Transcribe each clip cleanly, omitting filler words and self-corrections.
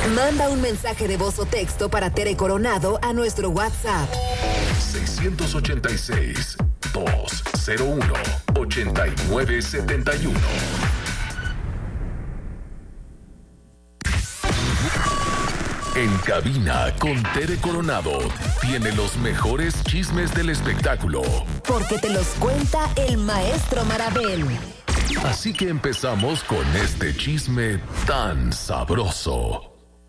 Manda un mensaje de voz o texto para Tere Coronado a nuestro WhatsApp. 687-201-8971. En cabina con Tere Coronado tiene los mejores chismes del espectáculo. Porque te los cuenta el maestro Marabel. Así que empezamos con este chisme tan sabroso.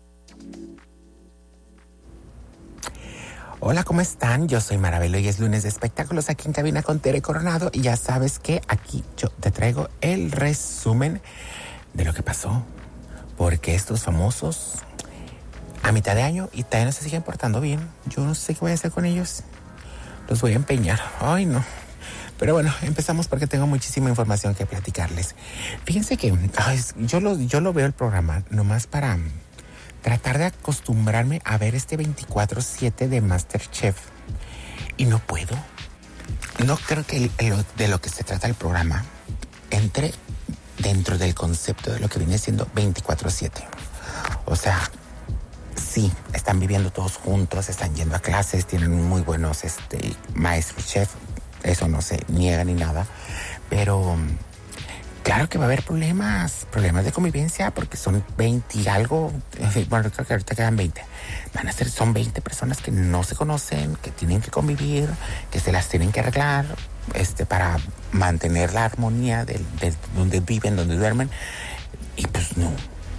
Hola, ¿cómo están? Yo soy Marabel y es lunes de espectáculos aquí en cabina con Tere Coronado. Y ya sabes que aquí yo te traigo el resumen de lo que pasó. Porque estos famosos a mitad de año y todavía no se siguen portando bien. Yo no sé qué voy a hacer con ellos. Los voy a empeñar. Ay, no. Pero bueno, empezamos porque tengo muchísima información que platicarles. Fíjense que yo lo veo el programa nomás para tratar de acostumbrarme a ver este 24/7 de MasterChef. Y no puedo. No creo que de lo que se trata el programa entre dentro del concepto de lo que viene siendo 24/7. O sea, sí, están viviendo todos juntos, están yendo a clases, tienen muy buenos maestros chef. Eso no se niega ni nada. Pero claro que va a haber problemas de convivencia porque son 20 y algo. Bueno, creo que ahorita quedan 20. Son 20 personas que no se conocen, que tienen que convivir, que se las tienen que arreglar para mantener la armonía de donde viven, donde duermen. Y pues no.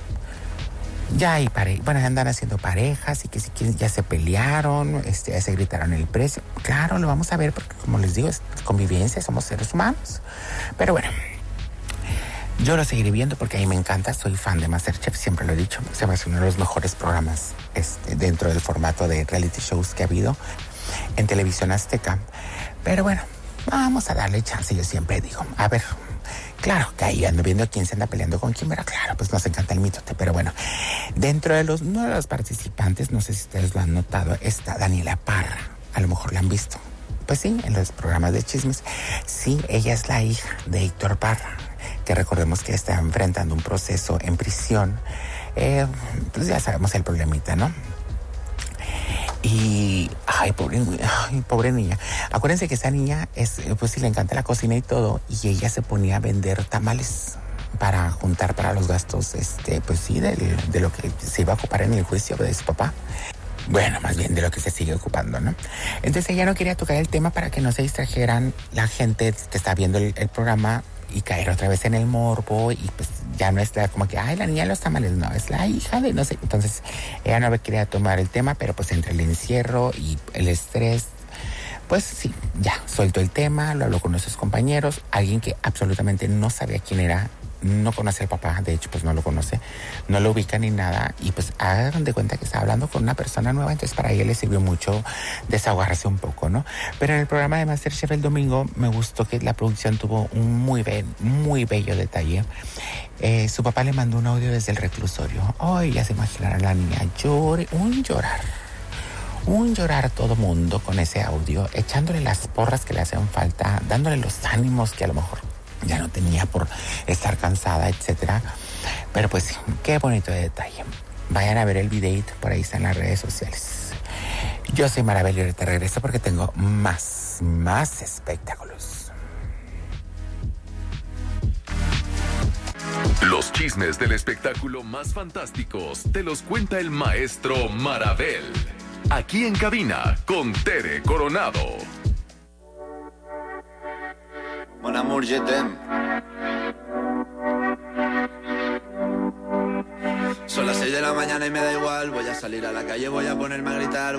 Ya hay andan haciendo parejas y que si quieren ya se pelearon, ya se gritaron el precio. Claro, lo vamos a ver porque, como les digo, es convivencia, somos seres humanos. Pero bueno, yo lo seguiré viendo porque a mí me encanta, soy fan de MasterChef, siempre lo he dicho. Se me hace uno de los mejores programas dentro del formato de reality shows que ha habido en Televisión Azteca. Pero bueno, vamos a darle chance, yo siempre digo. A ver, claro, que ahí ando viendo quién se anda peleando con quién, pero claro, pues nos encanta el mitote. Pero bueno, dentro de uno de los participantes, no sé si ustedes lo han notado, está Daniela Parra. A lo mejor la han visto. Pues sí, en los programas de chismes. Sí, ella es la hija de Héctor Parra, que recordemos que está enfrentando un proceso en prisión. Pues ya sabemos el problemita, ¿no? Y, pobre niña. Acuérdense que esa niña pues sí le encanta la cocina y todo, y ella se ponía a vender tamales para juntar para los gastos, pues sí, de lo que se iba a ocupar en el juicio de su papá. Bueno, más bien de lo que se sigue ocupando, ¿no? Entonces ella no quería tocar el tema para que no se distrajeran la gente que está viendo el programa y caer otra vez en el morbo, y pues ya no es como que, la niña de los tamales, no, es la hija de no sé. Entonces ella no quería tomar el tema, pero pues entre el encierro y el estrés, pues sí, ya soltó el tema, lo habló con nuestros compañeros, alguien que absolutamente no sabía quién era, no conoce al papá, de hecho pues no lo conoce, no lo ubica ni nada, y pues hagan de cuenta que está hablando con una persona nueva. Entonces para ella le sirvió mucho desahogarse un poco, ¿no? Pero en el programa de MasterChef el domingo me gustó que la producción tuvo un muy bello detalle. Su papá le mandó un audio desde el reclusorio. Ay, ya se imaginarán la niña, un llorar todo mundo con ese audio, echándole las porras que le hacían falta, dándole los ánimos que a lo mejor ya no tenía por estar cansada, etcétera. Pero pues sí, qué bonito detalle. Vayan a ver el videito, por ahí está en las redes sociales. Yo soy Marabel y ahorita regreso porque tengo más espectáculos. Los chismes del espectáculo más fantásticos te los cuenta el maestro Marabel. Aquí en cabina con Tere Coronado. Mon amour, je t'aime. Son las 6 de la mañana y me da igual. Voy a salir a la calle, voy a ponerme a gritar.